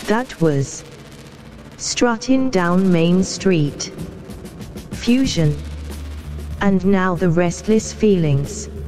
That was Strutting Down Main Street, Fusion. And now the restless feelings.